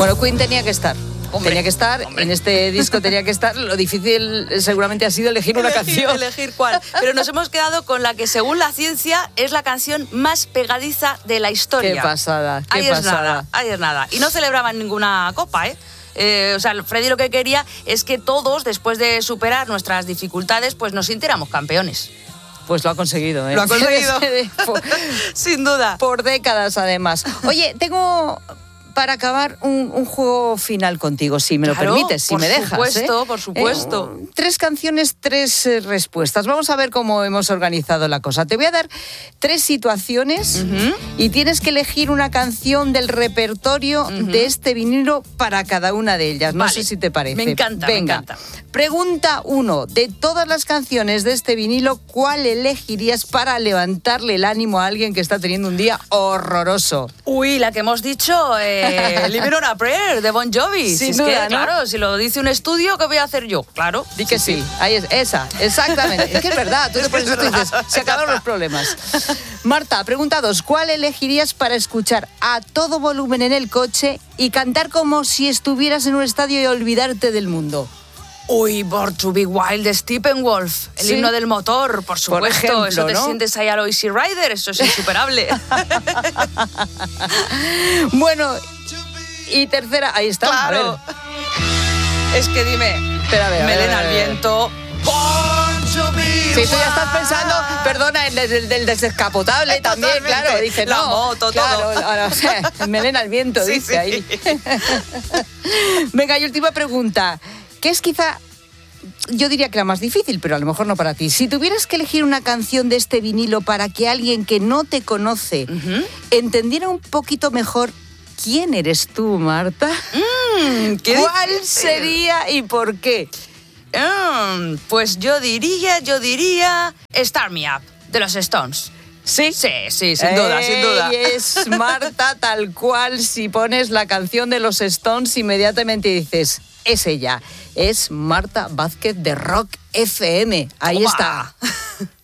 Bueno, Queen tenía que estar. Hombre, tenía que estar, en este disco tenía que estar. Lo difícil seguramente ha sido elegir una canción. Elegir cuál. Pero nos hemos quedado con la que, según la ciencia, es la canción más pegadiza de la historia. Qué pasada, qué ahí pasada. Ahí es nada. Y no celebraban ninguna copa, ¿eh? O sea, Freddy lo que quería es que todos, después de superar nuestras dificultades, pues nos sintiéramos campeones. Pues lo ha conseguido, ¿eh? Lo ha conseguido. Sin duda. Por décadas, además. Oye, tengo para acabar un juego final contigo, si me lo permites, si me dejas. Por supuesto. 3 canciones, 3 respuestas. Vamos a ver cómo hemos organizado la cosa. Te voy a dar 3 situaciones y tienes que elegir una canción del repertorio de este vinilo para cada una de ellas. No sé si te parece. Me encanta, Venga. me encanta. Pregunta 1. De todas las canciones de este vinilo, ¿cuál elegirías para levantarle el ánimo a alguien que está teniendo un día horroroso? Uy, la que hemos dicho, Living on a Prayer, de Bon Jovi. Sin si duda, es que, ¿no? claro, si lo dice un estudio, ¿qué voy a hacer yo? Claro. Di que sí. Ahí es, esa, exactamente. Es que es verdad, tú después tú dices, se acabaron los problemas. Marta, pregunta 2. ¿Cuál elegirías para escuchar a todo volumen en el coche y cantar como si estuvieras en un estadio y olvidarte del mundo? Uy, Born to be Wild de Steppenwolf, el himno del motor, por supuesto. Ejemplo, eso te ¿no? sientes ahí a lo Easy Rider, eso es insuperable. Bueno, y tercera, ahí está. Claro. A ver. Es que dime, Espera, a ver, Melena al viento. Born to be Si tú ya estás pensando, perdona, en el del desescapotable también, Totalmente. claro, dice, La no, moto, claro, todo. Ahora, o sea, Melena al viento, Sí, dice sí. ahí. Venga, y última pregunta, que es quizá, yo diría que la más difícil, pero a lo mejor no para ti. Si tuvieras que elegir una canción de este vinilo para que alguien que no te conoce entendiera un poquito mejor quién eres tú, Marta, ¿cuál sería y por qué? Pues yo diría Start Me Up, de los Stones. ¿Sí? Sí, sin duda. Es Marta tal cual. Si pones la canción de los Stones, inmediatamente dices, es ella. Es Marta Vázquez de Rock FM. Ahí Toma. está.